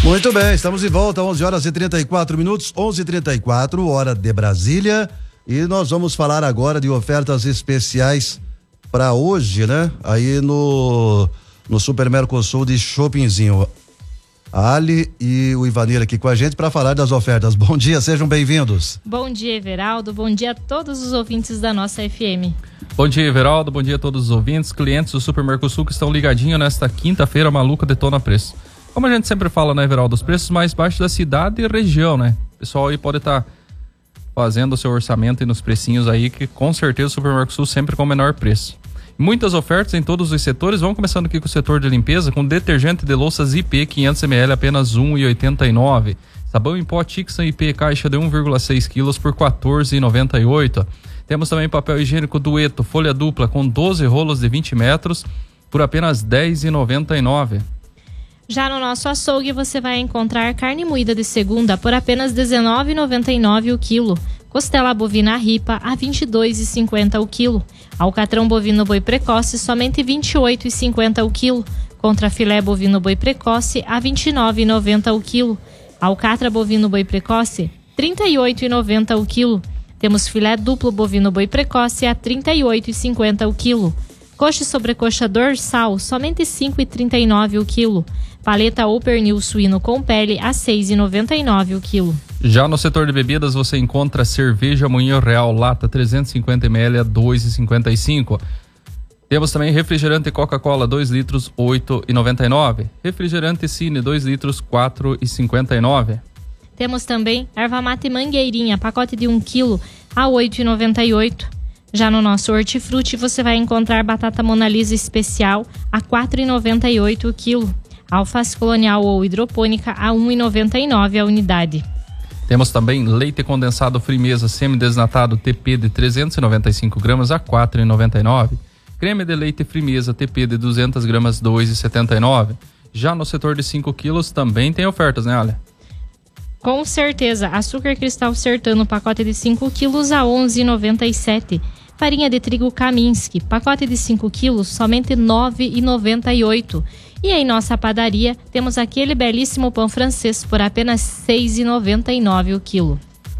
Muito bem, estamos de volta, 11h34, 11h34, hora de Brasília, e nós vamos falar agora de ofertas especiais para hoje, né? Aí no Super Mercosul de Shoppingzinho. A Ali e o Ivanir aqui com a gente para falar das ofertas. Bom dia, sejam bem-vindos. Bom dia, Everaldo, bom dia a todos os ouvintes da nossa FM. Bom dia, Everaldo, bom dia a todos os ouvintes, clientes do Super Mercosul que estão ligadinhos nesta quinta-feira maluca detona preço. Como a gente sempre fala, né, Everaldo, os preços mais baixos da cidade e região, né? O pessoal aí pode estar fazendo o seu orçamento e nos precinhos aí, que com certeza o Super Mercosul sempre com o menor preço. Muitas ofertas em todos os setores. Vamos começando aqui com o setor de limpeza, com detergente de louças IP 500ml apenas R$ 1,89. Sabão em pó Tixan IP caixa de 1,6 kg por R$ 14,98. Temos também papel higiênico Dueto, folha dupla com 12 rolos de 20 metros por apenas R$ 10,99. Já no nosso açougue você vai encontrar carne moída de segunda por apenas R$ 19,99 o quilo. Costela bovina ripa a R$ 22,50 o quilo. Alcatrão bovino boi precoce somente R$ 28,50 o quilo. Contra filé bovino boi precoce a R$ 29,90 o quilo. Alcatra bovino boi precoce R$ 38,90 o quilo. Temos filé duplo bovino boi precoce a R$ 38,50 o quilo. Coxa e sobrecoxa dorsal somente R$ 5,39 o quilo. Paleta ou pernil suíno com pele a R$ 6,99 o quilo. Já no setor de bebidas você encontra cerveja Moinho Real lata 350ml a R$ 2,55. Temos também refrigerante Coca-Cola 2 litros R$ 8,99. Refrigerante Cine 2 litros R$ 4,59. Temos também erva mate mangueirinha, pacote de 1 kg a R$ 8,98. Já no nosso hortifruti você vai encontrar batata Mona Lisa especial a R$ 4,98 o quilo. Alface colonial ou hidropônica a R$ 1,99 a unidade. Temos também leite condensado Frimeza semidesnatado TP de 395 gramas a R$ 4,99. Creme de leite Frimeza TP de 200 gramas R$ 2,79. Já no setor de 5 quilos também tem ofertas, né, Alia? Com certeza. Açúcar cristal Sertano, pacote de 5 quilos a R$ 11,97. Farinha de trigo Kaminski, pacote de 5 quilos, somente R$ 9,98. E em nossa padaria, temos aquele belíssimo pão francês por apenas R$ 6,99 o quilo.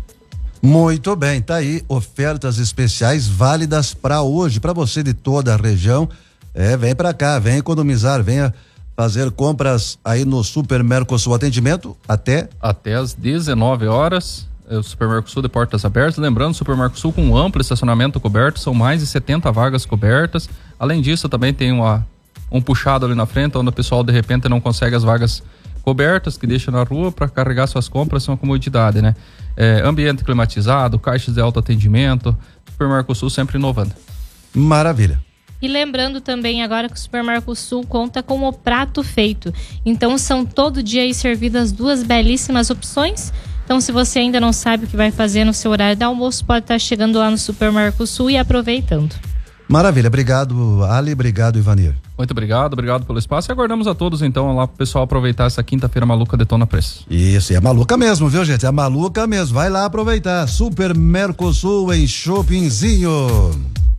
Muito bem, tá aí, ofertas especiais válidas para hoje, para você de toda a região. Vem para cá, vem economizar, venha fazer compras aí no Super Mercosul. Atendimento até às 19 horas. O Super Mercosul de portas abertas. Lembrando, o Super Mercosul com um amplo estacionamento coberto, são mais de 70 vagas cobertas. Além disso, também tem um puxado ali na frente, onde o pessoal de repente não consegue as vagas cobertas, que deixa na rua para carregar suas compras, são uma comodidade, né? Ambiente climatizado, caixas de autoatendimento, Super Mercosul sempre inovando. Maravilha. E lembrando também agora que o Super Mercosul conta com o prato feito. Então são todo dia aí servidas 2 belíssimas opções. Então se você ainda não sabe o que vai fazer no seu horário de almoço, pode estar chegando lá no Super Mercosul e aproveitando. Maravilha, obrigado Ali, obrigado Ivanir. Muito obrigado pelo espaço e aguardamos a todos então lá pro pessoal aproveitar essa quinta-feira maluca detona preço. Isso, é maluca mesmo, viu gente? É maluca mesmo, vai lá aproveitar. Super Mercosul em Shoppingzinho.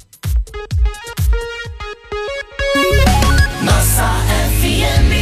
Nossa FM.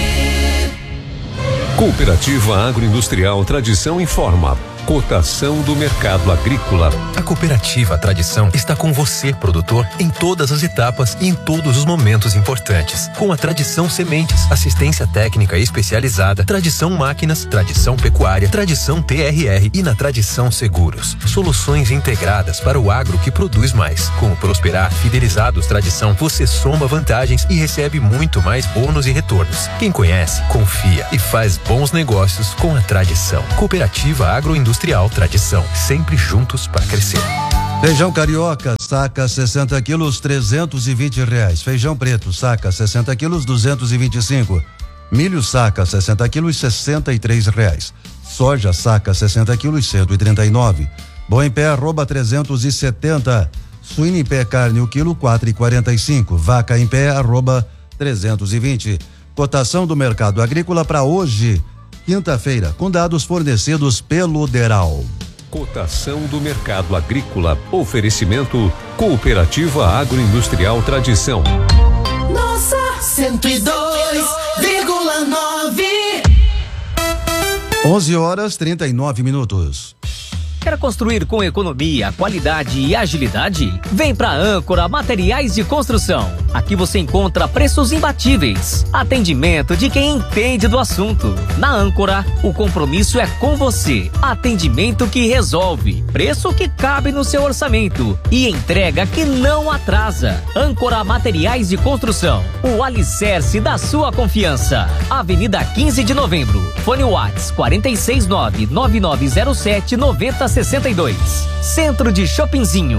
Cooperativa Agroindustrial Tradição informa. Cotação do mercado agrícola. A Cooperativa Tradição está com você, produtor, em todas as etapas e em todos os momentos importantes. Com a Tradição Sementes, assistência técnica especializada, Tradição Máquinas, Tradição Pecuária, Tradição TRR e na Tradição Seguros. Soluções integradas para o agro que produz mais. Com o Prosperar Fidelizados Tradição, você soma vantagens e recebe muito mais bônus e retornos. Quem conhece, confia e faz bons negócios com a Tradição. Cooperativa Agroindustrial Tradição, sempre juntos para crescer. Feijão carioca, saca 60 quilos, R$320. Feijão preto, saca 60 quilos, 225. Milho saca 60 quilos, R$63. Soja saca 60 quilos, 139. Boi em pé, arroba 370. Suíno em pé, carne o quilo, 4,45. Vaca em pé, arroba 320. Cotação do mercado agrícola para hoje, quinta-feira, com dados fornecidos pelo DERAL. Cotação do mercado agrícola. Oferecimento Cooperativa Agroindustrial Tradição. Nossa 102,9. 11h39. Quer construir com economia, qualidade e agilidade? Vem pra Âncora Materiais de Construção. Aqui você encontra preços imbatíveis, atendimento de quem entende do assunto. Na Âncora, o compromisso é com você. Atendimento que resolve, preço que cabe no seu orçamento e entrega que não atrasa. Âncora Materiais de Construção, o alicerce da sua confiança. Avenida 15 de Novembro. Fone WhatsApp 469-9907-9062. Centro de Shoppingzinho.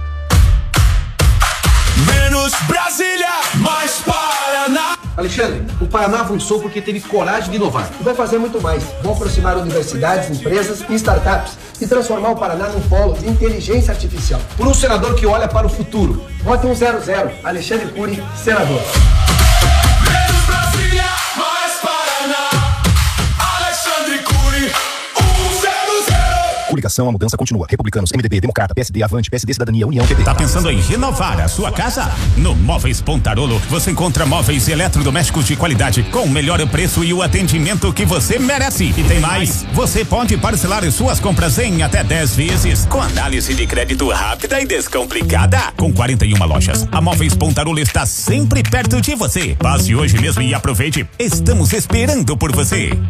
Menos Brasília, mais Paraná. Alexandre, o Paraná avançou porque teve coragem de inovar. E vai fazer muito mais. Vão aproximar universidades, empresas e startups e transformar o Paraná num polo de inteligência artificial. Por um senador que olha para o futuro. Vote 100, Alexandre Cury, senador. Menos Brasília, mais Paraná. Alexandre Cury, 100. Coligação, a mudança continua. Republicanos, MDB, Democrata, PSD, Avante, PSD, Cidadania, União, PT. Tá pensando em renovar a sua casa? No Móveis Pontarolo, você encontra móveis e eletrodomésticos de qualidade, com o melhor preço e o atendimento que você merece. E tem mais, você pode parcelar suas compras em até 10 vezes, com análise de crédito rápida e descomplicada. Com 41 lojas, a Móveis Pontarolo está sempre perto de você. Passe hoje mesmo e aproveite. Estamos esperando por você.